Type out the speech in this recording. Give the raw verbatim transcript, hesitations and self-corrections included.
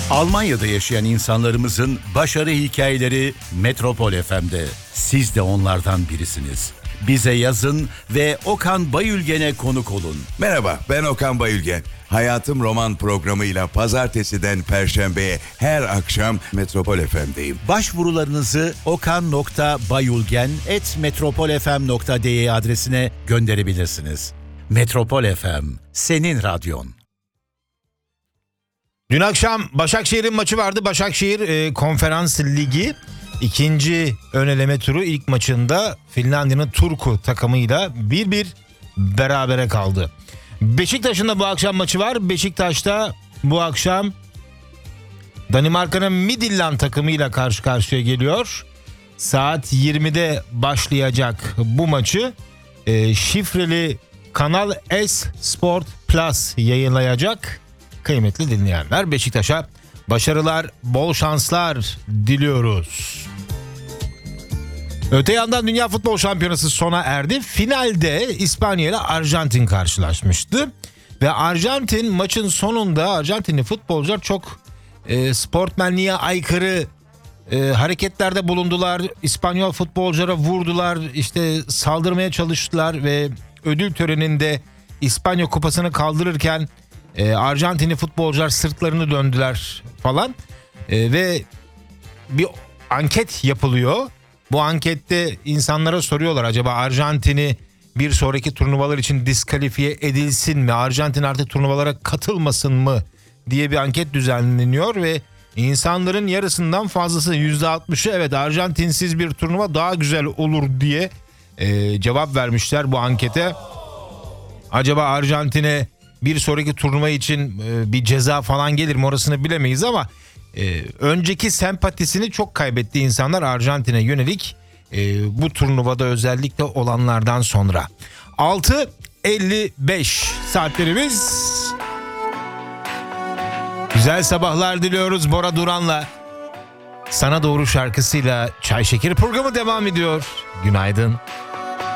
Almanya'da yaşayan insanlarımızın başarı hikayeleri Metropol F M'de. Siz de onlardan birisiniz. Bize yazın ve Okan Bayülgen'e konuk olun. Merhaba, ben Okan Bayülgen. Hayatım Roman programıyla pazartesiden perşembeye her akşam Metropol F M'deyim. Başvurularınızı okan nokta bayülgen at metropol f m nokta d e adresine gönderebilirsiniz. Metropol F M, senin radyon. Dün akşam Başakşehir'in maçı vardı. Başakşehir e, Konferans Ligi ikinci ön eleme turu ilk maçında Finlandiya'nın Turku takımıyla bir bir berabere kaldı. Beşiktaş'ın da bu akşam maçı var. Beşiktaş'ta bu akşam Danimarka'nın Midtjylland takımıyla karşı karşıya geliyor. Saat yirmide başlayacak bu maçı e, şifreli Kanal S Sport Plus yayınlayacak. Kıymetli dinleyenler, Beşiktaş'a başarılar, bol şanslar diliyoruz. Öte yandan Dünya Futbol Şampiyonası sona erdi. Finalde İspanya ile Arjantin karşılaşmıştı. Ve Arjantin maçın sonunda Arjantinli futbolcular çok e, sportmenliğe aykırı e, hareketlerde bulundular. İspanyol futbolculara vurdular, işte saldırmaya çalıştılar ve ödül töreninde İspanya kupasını kaldırırken e, Arjantinli futbolcular sırtlarını döndüler falan. E, ve bir anket yapılıyor. Bu ankette insanlara soruyorlar, acaba Arjantin'i bir sonraki turnuvalar için diskalifiye edilsin mi? Arjantin artık turnuvalara katılmasın mı? Diye bir anket düzenleniyor ve insanların yarısından fazlası, yüzde altmışı evet Arjantinsiz bir turnuva daha güzel olur diye e, cevap vermişler bu ankete. Acaba Arjantin'e bir sonraki turnuva için e, bir ceza falan gelir mi, orasını bilemeyiz ama Ee, önceki sempatisini çok kaybetti insanlar Arjantin'e yönelik e, bu turnuvada özellikle olanlardan sonra. altı elli beş saatlerimiz. Güzel sabahlar diliyoruz Bora Duran'la. Sana Doğru şarkısıyla Çay Şekeri programı devam ediyor. Günaydın.